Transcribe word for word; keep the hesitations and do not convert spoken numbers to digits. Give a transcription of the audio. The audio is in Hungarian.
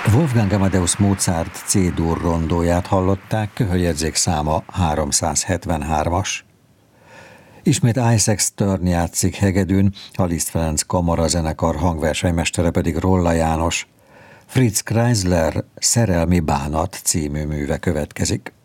Wolfgang Amadeus Mozart C-dur rondóját hallották, köhöljegyzék száma háromszázhetvenhármas. Ismét Isaac Stern játszik hegedűn, a Liszt Ferenc kamarazenekar hangversenymestere pedig Rolla János. Fritz Kreisler Szerelmi bánat című műve következik.